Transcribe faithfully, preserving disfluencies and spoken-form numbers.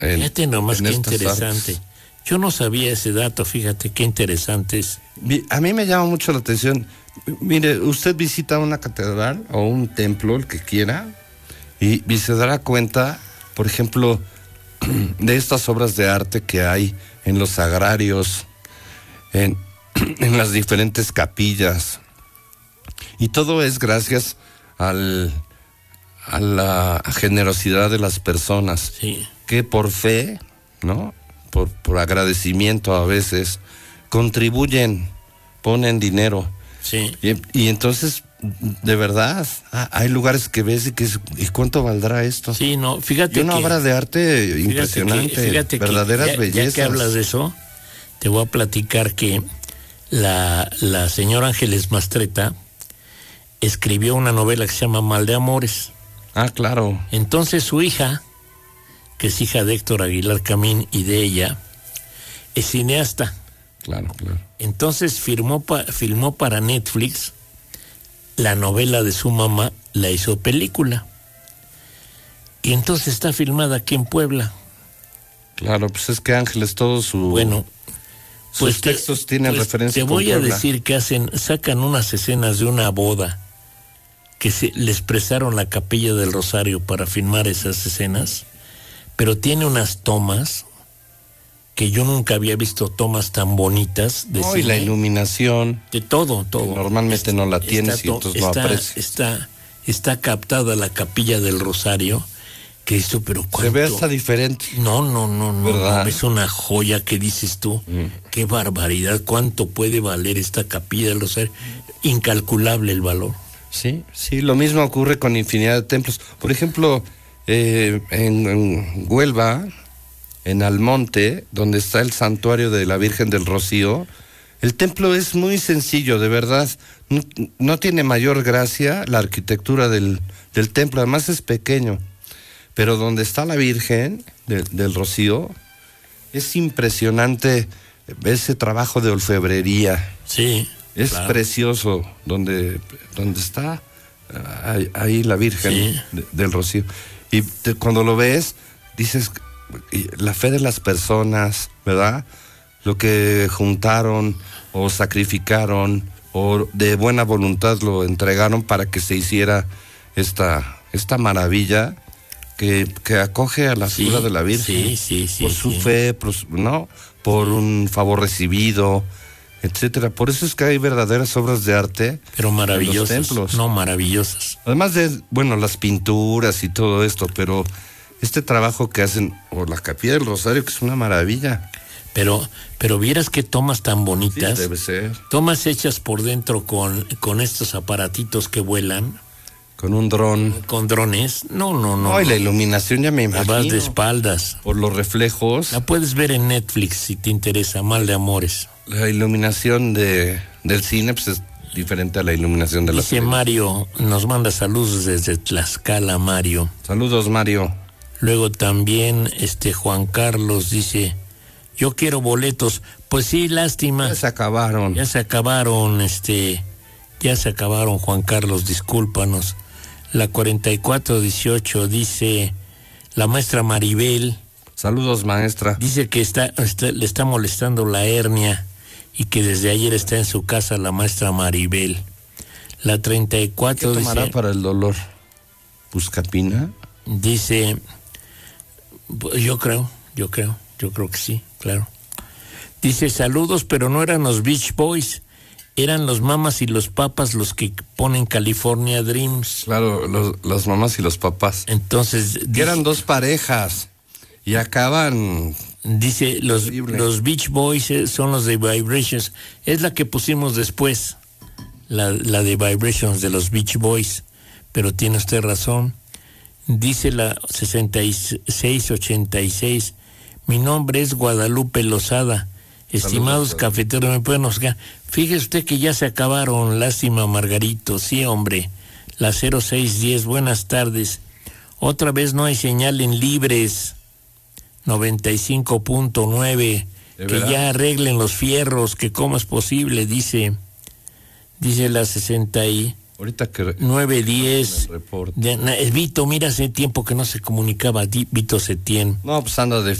En, fíjate nomás en qué estas interesante. artes. Yo no sabía ese dato, fíjate qué interesante es. A mí me llama mucho la atención. Mire, usted visita una catedral o un templo, el que quiera, y, y se dará cuenta, por ejemplo, de estas obras de arte que hay en los sagrarios, en, en las diferentes capillas. Y todo es gracias al, a la generosidad de las personas, sí. que por fe, ¿no? Por, por agradecimiento a veces, contribuyen, ponen dinero. Sí. Y, y entonces, de verdad, hay lugares que ves y que ¿y cuánto valdrá esto? Sí, no, fíjate y una que, obra de arte fíjate impresionante, que, fíjate verdaderas que ya, bellezas. Ya que hablas de eso, te voy a platicar que la, la señora Ángeles Mastretta escribió una novela que se llama Mal de Amores. Ah, claro. Entonces su hija, que es hija de Héctor Aguilar Camín y de ella, es cineasta. Claro, claro. Entonces firmó pa, filmó para Netflix la novela de su mamá, la hizo película. Y entonces está filmada aquí en Puebla. Claro, pues es que Ángeles, todo su... Bueno, sus pues textos te, tienen pues referencia te con voy a Puebla. decir que hacen, sacan unas escenas de una boda que se les prestaron la Capilla del Rosario para filmar esas escenas, pero tiene unas tomas que yo nunca había visto, tomas tan bonitas de no, y la iluminación de todo, todo. Normalmente está, no la tienes está, y entonces está, no aprecias. Está, está captada la Capilla del Rosario, que esto, pero ¿cuánto? Se ve hasta diferente. No, no, no, no, ¿verdad? no, es una joya que dices tú. Mm. Qué barbaridad, cuánto puede valer esta Capilla del Rosario. Incalculable el valor. Sí, sí, lo mismo ocurre con infinidad de templos. Por ejemplo, eh, en, en Huelva, en Almonte, donde está el santuario de la Virgen del Rocío, el templo es muy sencillo, de verdad. No, no tiene mayor gracia la arquitectura del, del templo, además es pequeño. Pero donde está la Virgen de, del Rocío, es impresionante ese trabajo de orfebrería. Sí. Es claro. Precioso donde, donde está ahí, ahí la Virgen sí. de, del Rocío. Y te, cuando lo ves, dices, la fe de las personas, ¿verdad? Lo que juntaron o sacrificaron o de buena voluntad lo entregaron para que se hiciera esta, esta maravilla que, que acoge a la sí, figura de la Virgen. Sí, sí, sí, por su sí. fe, por, ¿no? Por un favor recibido, etcétera. Por eso es que hay verdaderas obras de arte, pero maravillosas, en los templos. No, maravillosas. Además de, bueno, las pinturas y todo esto, pero este trabajo que hacen, o la Capilla del Rosario, que es una maravilla. Pero, pero vieras qué tomas tan bonitas. Sí, debe ser. Tomas hechas por dentro con, con estos aparatitos que vuelan. Con un dron. Con drones. No, no, no. No, y la iluminación ya me imagino. Vas de espaldas. Por los reflejos. La puedes ver en Netflix si te interesa, Mal de Amores. La iluminación de del cine pues es diferente a la iluminación de la Dice Mario, nos manda saludos desde Tlaxcala, Mario. Saludos, Mario. Luego también este Juan Carlos dice, yo quiero boletos. Pues sí, lástima. Ya se acabaron. Ya se acabaron, este, ya se acabaron, Juan Carlos, discúlpanos. La cuarenta y cuatro dieciocho dice la maestra Maribel. Saludos, maestra. Dice que está, está, le está molestando la hernia y que desde ayer está en su casa la maestra Maribel. La treinta y cuatro ¿Qué tomará dice, para el dolor? ¿Buscapina? Dice, yo creo, yo creo, yo creo que sí, claro. Dice, saludos, pero no eran los Beach Boys, eran los Mamas y los Papas los que ponen California Dreams. Claro, los, las mamás y los papás. Entonces... Que dice, eran dos parejas y acaban... Dice, los, los Beach Boys son los de Vibrations. Es la que pusimos después, la, la de Vibrations de los Beach Boys. Pero tiene usted razón. Dice la sesenta y seis ochenta y seis, mi nombre es Guadalupe Lozada. Estimados Saludos, cafeteros, ¿me pueden buscar? Fíjese usted que ya se acabaron, lástima, Margarito. Sí, hombre, la cero seis diez, buenas tardes. Otra vez no hay señal en Libres. noventa y cinco punto nueve, que verdad? Ya arreglen los fierros, que cómo es posible, dice, dice la sesenta y... Ahorita que... nueve diez. Vito, mira, hace tiempo que no se comunicaba Vito Setién. No, pues anda de